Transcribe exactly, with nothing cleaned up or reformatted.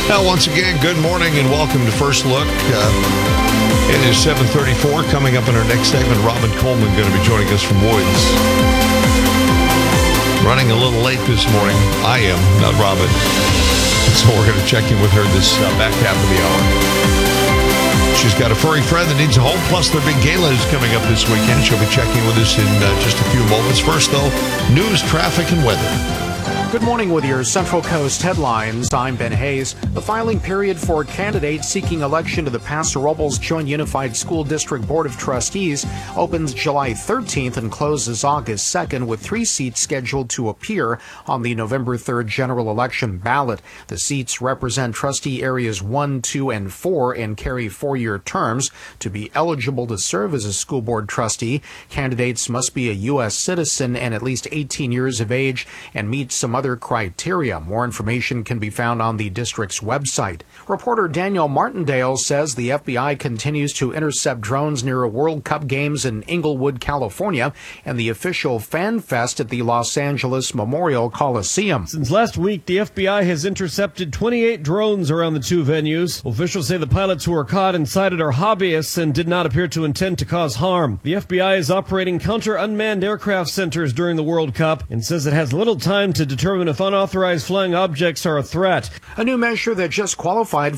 Well, once again, good morning and welcome to First Look. Uh, it is seven thirty-four. Coming up in our next segment, Robin Coleman going to be joining us from Woods. Running a little late this morning. I am, not Robin. So we're going to check in with her this uh, back half of the hour. She's got a furry friend that needs a home, plus their big gala is coming up this weekend. She'll be checking with us in uh, just a few moments. First, though, news, traffic, and weather. Good morning with your Central Coast headlines. I'm Ben Hayes. The filing period for candidates seeking election to the Paso Robles Joint Unified School District Board of Trustees opens July thirteenth and closes August second, with three seats scheduled to appear on the November third general election ballot. The seats represent trustee areas one, two, and four and carry four-year terms. To be eligible to serve as a school board trustee, candidates must be a U S citizen and at least eighteen years of age and meet some other criteria. More information can be found on the district's website. Reporter Daniel Martindale says the F B I continues to intercept drones near World Cup games in Inglewood, California, and the official Fan Fest at the Los Angeles Memorial Coliseum. Since last week, the F B I has intercepted twenty-eight drones around the two venues. Officials say the pilots who were caught inside it are hobbyists and did not appear to intend to cause harm. The F B I is operating counter-unmanned aircraft centers during the World Cup and says it has little time to determine if unauthorized flying objects are a threat. A new measure that just qualified